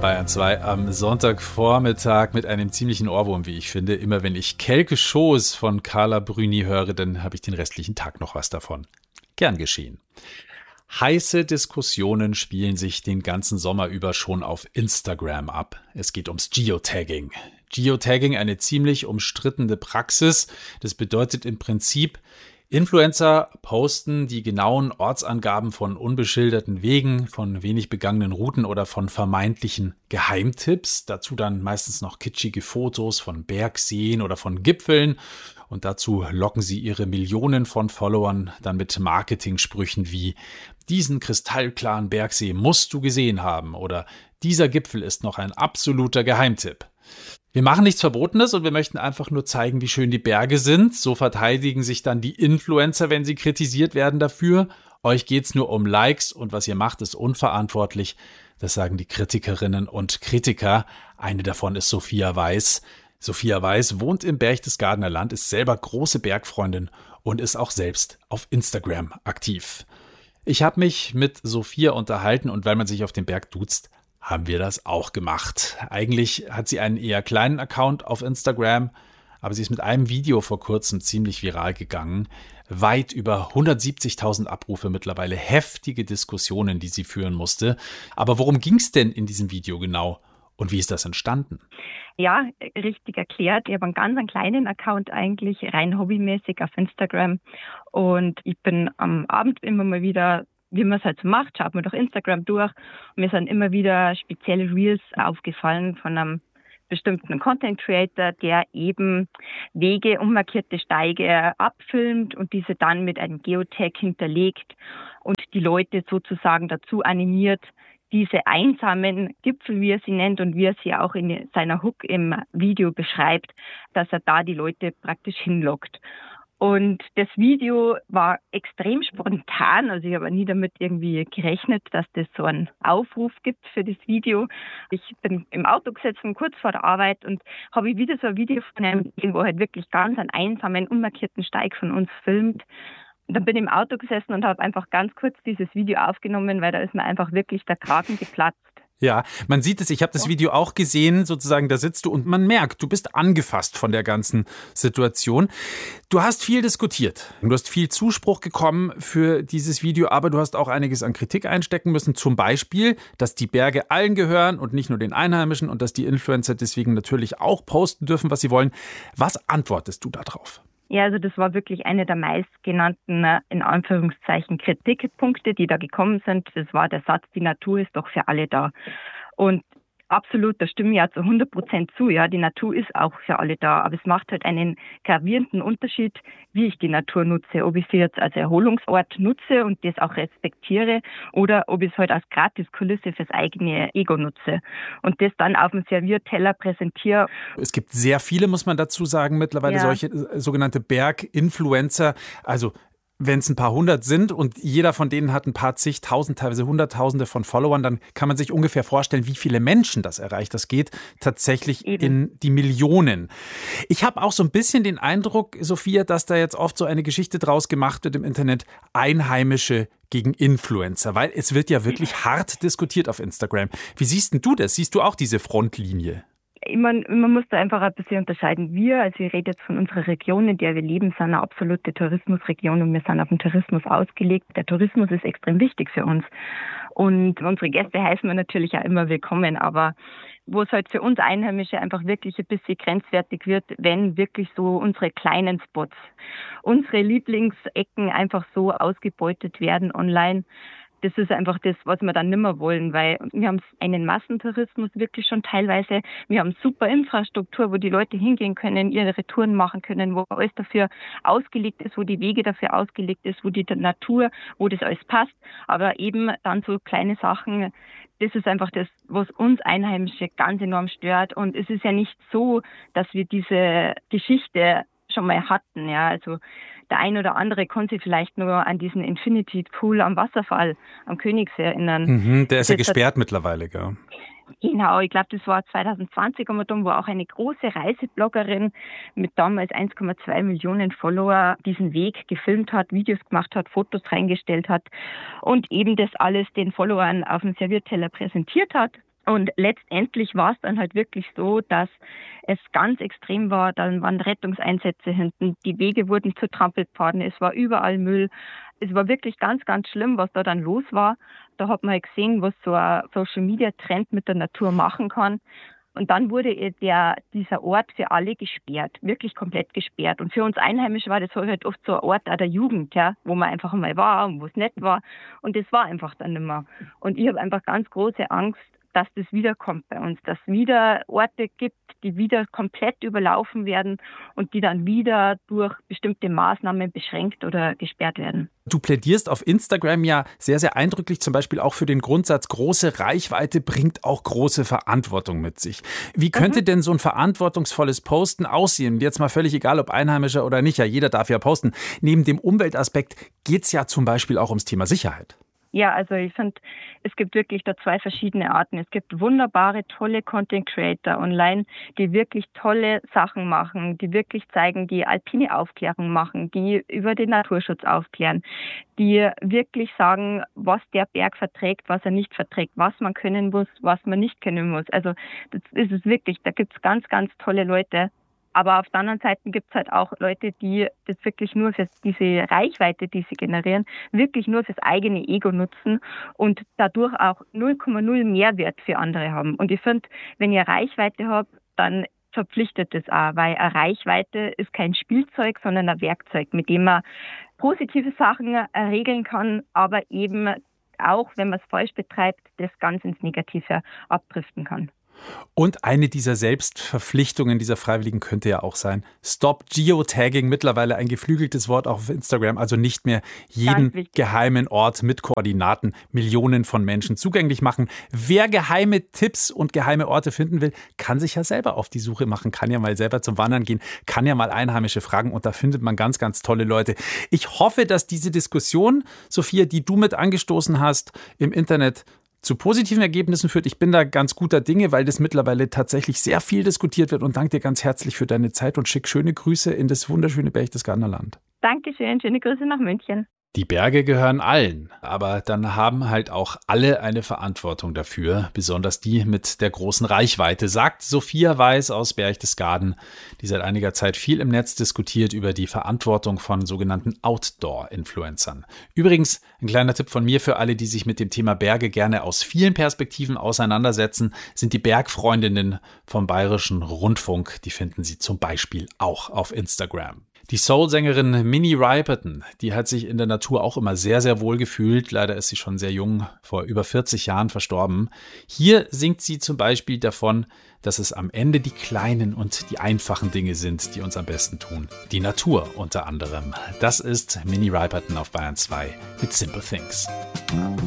Bayern 2 am Sonntagvormittag mit einem ziemlichen Ohrwurm, wie ich finde. Immer wenn ich Kelke Schoß von Carla Bruni höre, dann habe ich den restlichen Tag noch was davon. Gern geschehen. Heiße Diskussionen spielen sich den ganzen Sommer über schon auf Instagram ab. Es geht ums Geotagging. Geotagging, eine ziemlich umstrittene Praxis. Das bedeutet im Prinzip, Influencer posten die genauen Ortsangaben von unbeschilderten Wegen, von wenig begangenen Routen oder von vermeintlichen Geheimtipps. Dazu dann meistens noch kitschige Fotos von Bergseen oder von Gipfeln. Und dazu locken sie ihre Millionen von Followern dann mit Marketingsprüchen wie: Diesen kristallklaren Bergsee musst du gesehen haben oder dieser Gipfel ist noch ein absoluter Geheimtipp. Wir machen nichts Verbotenes und wir möchten einfach nur zeigen, wie schön die Berge sind. So verteidigen sich dann die Influencer, wenn sie kritisiert werden dafür. Euch geht's nur um Likes und was ihr macht, ist unverantwortlich. Das sagen die Kritikerinnen und Kritiker. Eine davon ist Sophia Weiß. Sophia Weiß wohnt im Berchtesgadener Land, ist selber große Bergfreundin und ist auch selbst auf Instagram aktiv. Ich habe mich mit Sophia unterhalten und weil man sich auf dem Berg duzt, haben wir das auch gemacht. Eigentlich hat sie einen eher kleinen Account auf Instagram, aber sie ist mit einem Video vor kurzem ziemlich viral gegangen. Weit über 170.000 Abrufe mittlerweile, heftige Diskussionen, die sie führen musste. Aber worum ging es denn in diesem Video genau und wie ist das entstanden? Ja, richtig erklärt. Ich habe einen kleinen Account eigentlich, rein hobbymäßig auf Instagram. Und ich bin am Abend immer mal wieder, wie man es halt so macht, schaut man durch Instagram durch. Und mir sind immer wieder spezielle Reels aufgefallen von einem bestimmten Content Creator, der eben Wege, unmarkierte Steige abfilmt und diese dann mit einem Geotag hinterlegt und die Leute sozusagen dazu animiert, diese einsamen Gipfel, wie er sie nennt und wie er sie auch in seiner Hook im Video beschreibt, dass er da die Leute praktisch hinlockt. Und das Video war extrem spontan, also ich habe nie damit irgendwie gerechnet, dass das so einen Aufruf gibt für das Video. Ich bin im Auto gesessen, kurz vor der Arbeit und habe wieder so ein Video von einem gesehen, wo halt wirklich ganz einen einsamen, unmarkierten Steig von uns filmt. Und dann bin ich im Auto gesessen und habe einfach ganz kurz dieses Video aufgenommen, weil da ist mir einfach wirklich der Kragen geplatzt. Ja, man sieht es, ich habe das Video auch gesehen, sozusagen, da sitzt du und man merkt, du bist angefasst von der ganzen Situation. Du hast viel diskutiert, du hast viel Zuspruch bekommen für dieses Video, aber du hast auch einiges an Kritik einstecken müssen, zum Beispiel, dass die Berge allen gehören und nicht nur den Einheimischen und dass die Influencer deswegen natürlich auch posten dürfen, was sie wollen. Was antwortest du darauf? Ja, also das war wirklich eine der meistgenannten, in Anführungszeichen, Kritikpunkte, die da gekommen sind. Das war der Satz, die Natur ist doch für alle da. Und absolut, da stimme ich ja zu 100% zu. Ja, die Natur ist auch für alle da. Aber es macht halt einen gravierenden Unterschied, wie ich die Natur nutze. Ob ich sie jetzt als Erholungsort nutze und das auch respektiere oder ob ich es halt als Gratiskulisse fürs eigene Ego nutze und das dann auf dem Servierteller präsentiere. Es gibt sehr viele, muss man dazu sagen, mittlerweile solche sogenannte Berg-Influencer. Also wenn es ein paar hundert sind und jeder von denen hat ein paar zigtausend, teilweise Hunderttausende von Followern, dann kann man sich ungefähr vorstellen, wie viele Menschen das erreicht. Das geht tatsächlich in die Millionen. Ich habe auch so ein bisschen den Eindruck, Sophia, dass da jetzt oft so eine Geschichte draus gemacht wird im Internet, Einheimische gegen Influencer, weil es wird ja wirklich hart diskutiert auf Instagram. Wie siehst denn du das? Siehst du auch diese Frontlinie? Man muss da einfach ein bisschen unterscheiden. Also ich rede jetzt von unserer Region, in der wir leben, sind eine absolute Tourismusregion und wir sind auf den Tourismus ausgelegt. Der Tourismus ist extrem wichtig für uns. Und unsere Gäste heißen wir natürlich auch immer willkommen, aber wo es halt für uns Einheimische einfach wirklich ein bisschen grenzwertig wird, wenn wirklich so unsere kleinen Spots, unsere Lieblingsecken einfach so ausgebeutet werden online. Das ist einfach das, was wir dann nimmer wollen, weil wir haben einen Massentourismus wirklich schon teilweise. Wir haben super Infrastruktur, wo die Leute hingehen können, ihre Touren machen können, wo alles dafür ausgelegt ist, wo die Wege dafür ausgelegt ist, wo die Natur, wo das alles passt. Aber eben dann so kleine Sachen, das ist einfach das, was uns Einheimische ganz enorm stört. Und es ist ja nicht so, dass wir diese Geschichte schon mal hatten, ja, also der ein oder andere konnte sich vielleicht nur an diesen Infinity Pool am Wasserfall am Königssee erinnern. Der ist ja gesperrt mittlerweile, gell? Genau, ich glaube, das war 2020 wo auch eine große Reisebloggerin mit damals 1,2 Millionen Follower diesen Weg gefilmt hat, Videos gemacht hat, Fotos reingestellt hat und eben das alles den Followern auf dem Servierteller präsentiert hat. Und letztendlich war es dann halt wirklich so, dass es ganz extrem war. Dann waren Rettungseinsätze hinten, die Wege wurden zu Trampelpfaden, es war überall Müll. Es war wirklich ganz, ganz schlimm, was da dann los war. Da hat man halt gesehen, was so ein Social-Media-Trend mit der Natur machen kann. Und dann wurde dieser Ort für alle gesperrt, wirklich komplett gesperrt. Und für uns Einheimische war das halt oft so ein Ort auch der Jugend, ja, wo man einfach mal war und wo es nett war. Und das war einfach dann nicht mehr. Und ich habe einfach ganz große Angst, dass das wiederkommt bei uns, dass es wieder Orte gibt, die wieder komplett überlaufen werden und die dann wieder durch bestimmte Maßnahmen beschränkt oder gesperrt werden. Du plädierst auf Instagram ja sehr, sehr eindrücklich zum Beispiel auch für den Grundsatz, große Reichweite bringt auch große Verantwortung mit sich. Wie könnte denn so ein verantwortungsvolles Posten aussehen? Jetzt mal völlig egal, ob Einheimischer oder nicht, ja, jeder darf ja posten. Neben dem Umweltaspekt geht es ja zum Beispiel auch ums Thema Sicherheit. Ja, also ich finde, es gibt wirklich da zwei verschiedene Arten. Es gibt wunderbare, tolle Content Creator online, die wirklich tolle Sachen machen, die wirklich zeigen, die alpine Aufklärung machen, die über den Naturschutz aufklären, die wirklich sagen, was der Berg verträgt, was er nicht verträgt, was man können muss, was man nicht können muss. Also das ist es wirklich, da gibt es ganz, ganz tolle Leute. Aber auf der anderen Seite gibt es halt auch Leute, die das wirklich nur für diese Reichweite, die sie generieren, wirklich nur fürs eigene Ego nutzen und dadurch auch 0,0 Mehrwert für andere haben. Und ich finde, wenn ihr Reichweite habt, dann verpflichtet es auch, weil eine Reichweite ist kein Spielzeug, sondern ein Werkzeug, mit dem man positive Sachen regeln kann, aber eben auch, wenn man es falsch betreibt, das ganz ins Negative abdriften kann. Und eine dieser Selbstverpflichtungen dieser Freiwilligen könnte ja auch sein, Stop Geotagging, mittlerweile ein geflügeltes Wort auch auf Instagram, also nicht mehr jeden geheimen Ort mit Koordinaten Millionen von Menschen zugänglich machen. Wer geheime Tipps und geheime Orte finden will, kann sich ja selber auf die Suche machen, kann ja mal selber zum Wandern gehen, kann ja mal Einheimische fragen und da findet man ganz, ganz tolle Leute. Ich hoffe, dass diese Diskussion, Sophia, die du mit angestoßen hast, im Internet zu positiven Ergebnissen führt. Ich bin da ganz guter Dinge, weil das mittlerweile tatsächlich sehr viel diskutiert wird und danke dir ganz herzlich für deine Zeit und schick schöne Grüße in das wunderschöne Berchtesgadener Land. Dankeschön, schöne Grüße nach München. Die Berge gehören allen, aber dann haben halt auch alle eine Verantwortung dafür, besonders die mit der großen Reichweite, sagt Sophia Weiß aus Berchtesgaden, die seit einiger Zeit viel im Netz diskutiert über die Verantwortung von sogenannten Outdoor-Influencern. Übrigens, ein kleiner Tipp von mir für alle, die sich mit dem Thema Berge gerne aus vielen Perspektiven auseinandersetzen, sind die Bergfreundinnen vom Bayerischen Rundfunk. Die finden Sie zum Beispiel auch auf Instagram. Die Soul-Sängerin Minnie Riperton, die hat sich in der Natur auch immer sehr, sehr wohl gefühlt. Leider ist sie schon sehr jung, vor über 40 Jahren verstorben. Hier singt sie zum Beispiel davon, dass es am Ende die kleinen und die einfachen Dinge sind, die uns am besten tun. Die Natur unter anderem. Das ist Minnie Riperton auf Bayern 2 mit Simple Things.